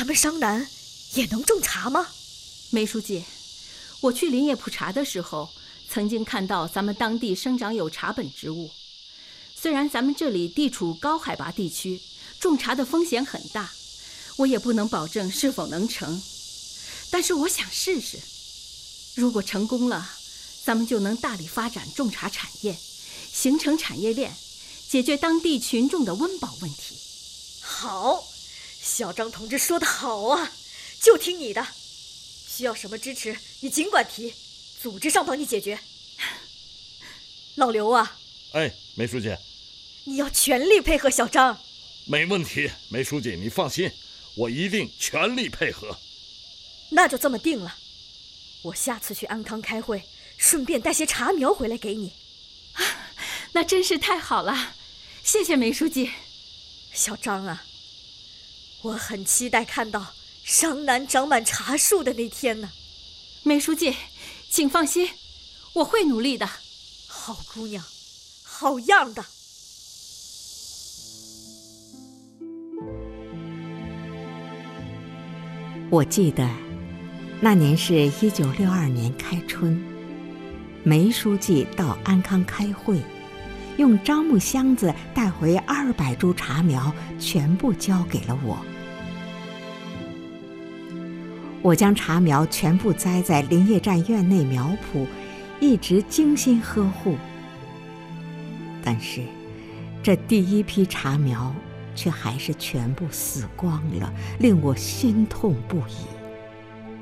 咱们商南也能种茶吗？ 梅书记，我去林业普查的时候，曾经看到咱们当地生长有茶本植物。虽然咱们这里地处高海拔地区，种茶的风险很大，我也不能保证是否能成。但是我想试试，如果成功了，咱们就能大力发展种茶产业，形成产业链，解决当地群众的温饱问题。 好，小张同志说得好啊，就听你的。需要什么支持你尽管提，组织上帮你解决。老刘啊， 哎，梅书记， 你要全力配合小张。 没问题，梅书记你放心，我一定全力配合。 那就这么定了，我下次去安康开会，顺便带些茶苗回来给你。 那真是太好了，谢谢梅书记。 小张啊，我很期待看到商南长满茶树的那天呢。 梅书记，请放心，我会努力的。 好姑娘，好样的。 我记得那年是1962年开春，梅书记到安康开会，用樟木箱子带回200株茶苗，全部交给了我。我将茶苗全部栽在林业站院内苗圃，一直精心呵护。但是这第一批茶苗却还是全部死光了，令我心痛不已。